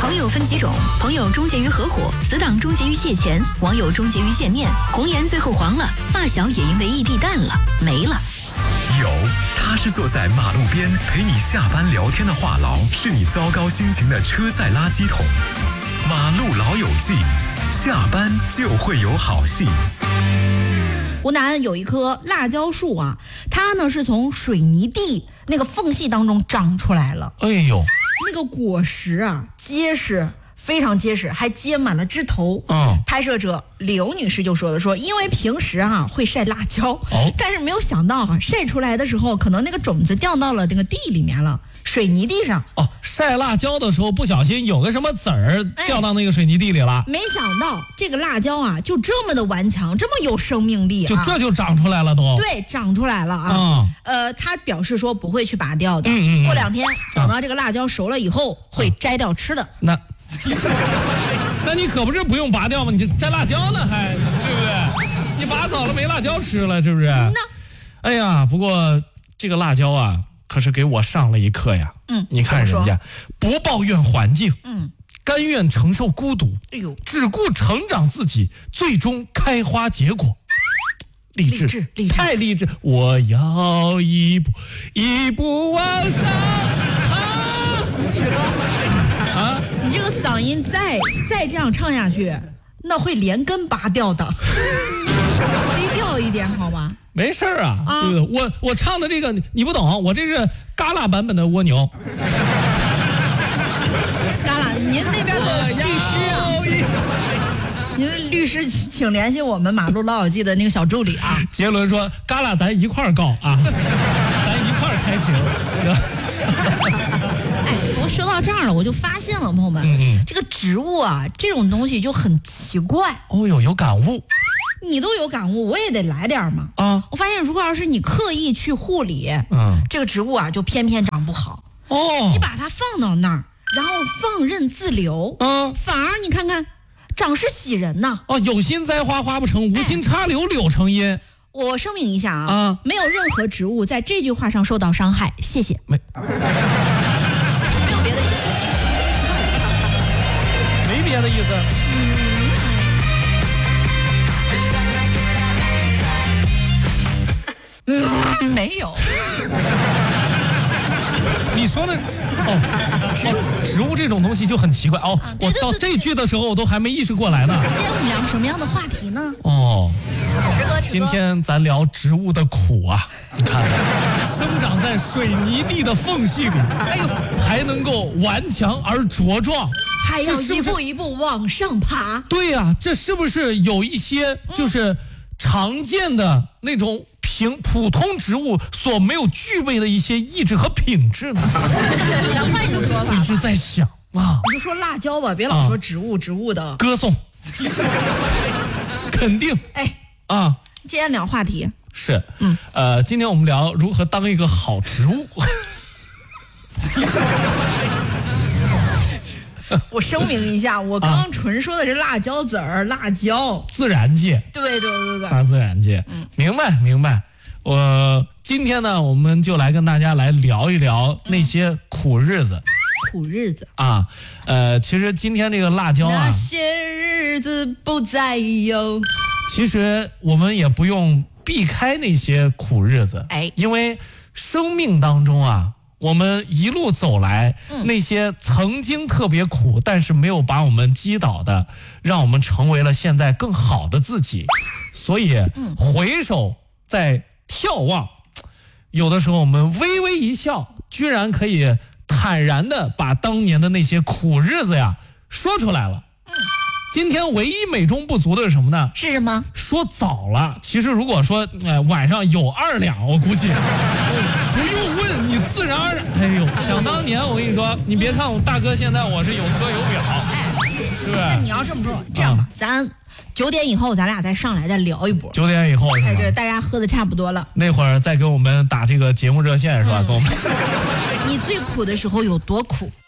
朋友分几种，朋友终结于合伙，死党终结于借钱，网友终结于见面，红颜最后黄了，发小也因为异地淡了，没了。 有，他是坐在马路边陪你下班聊天的话痨，是你糟糕心情的车载垃圾桶。马路老友记，下班就会有好戏。 湖南有一棵辣椒树啊，它呢是从水泥地那个缝隙当中长出来了。 哎呦， 那个果实啊，结实，非常结实，还结满了枝头。拍摄者刘女士就说，因为平时啊会晒辣椒，但是没有想到啊，晒出来的时候，可能那个种子掉到了那个地里面了。水泥地上晒辣椒的时候不小心有个什么籽儿掉到那个水泥地里了， 没想到这个辣椒啊就这么的顽强，这么有生命力啊， 这就长出来了都。 对，长出来了啊。他表示说不会去拔掉的，过2天等到这个辣椒熟了以后会摘掉吃的。 那你可不是不用拔掉吗？你这摘辣椒呢还对不对？你拔早了没辣椒吃了，是不是？哎呀，不过这个辣椒啊可是给我上了一课呀。你看人家不抱怨环境，甘愿承受孤独，只顾成长自己，最终开花结果。励志，太励志！我要一步一步往上史哥啊，你这个嗓音再这样唱下去，那会连根拔掉的。低调一点好吗？ 没事啊，对不对？我唱的这个你不懂，我这是嘎啦版本的蜗牛。 嘎啦，您那边的律师啊，您的律师请联系我们马路老友记的那个小助理啊。 杰伦说：“嘎啦，咱一块儿告啊，咱一块儿开庭。” 不过说到这儿了，我就发现了，朋友们，这个植物啊，这种东西就很奇怪。 有感悟。 你都有感悟，我也得来点嘛。我发现如果要是你刻意去护理，这个植物啊就偏偏长不好。你把它放到那儿，然后放任自流，反而你看看，长势喜人呐。 有心栽花花不成，无心插柳柳成荫。 我声明一下啊，没有任何植物在这句话上受到伤害，谢谢。没有别的意思， 没别的意思。 没有。 你说的植物这种东西就很奇怪我到这句的时候我都还没意识过来呢。 今天我们聊什么样的话题呢？ 今天咱聊植物的苦啊！你看，生长在水泥地的缝隙里，还能够顽强而茁壮， 还要一步一步往上爬。 对呀，这是不是有一些就是常见的那种普通植物所没有具备的一些意志和品质呢？ 咱换一种说法， 一直在想啊， 你就说辣椒吧，别老说植物的歌颂，肯定。 今天聊话题是，今天我们聊如何当一个好植物。 我声明一下，我刚刚纯说的是辣椒籽儿，辣椒自然界。 对， 大自然界。明白。今天呢，我们就来跟大家来聊一聊那些苦日子。 苦日子啊，其实今天这个辣椒啊， 那些日子不再有。 其实我们也不用避开那些苦日子，因为生命当中啊，我们一路走来，那些曾经特别苦，但是没有把我们击倒的，让我们成为了现在更好的自己。所以回首再眺望，有的时候我们微微一笑，居然可以坦然的把当年的那些苦日子呀说出来了。今天唯一美中不足的是什么呢？ 是什么？ 说早了。其实如果说晚上有2两，我估计不用问，你自然而然。想当年我跟你说，你别看我大哥现在我是有车有表，是不是？ 那你要这么说，这样吧，咱9点以后咱俩再上来再聊一波。 9点以后是吧？ 对，大家喝的差不多了， 那会儿再给我们打这个节目热线是吧？给我们。 你最苦的时候有多苦？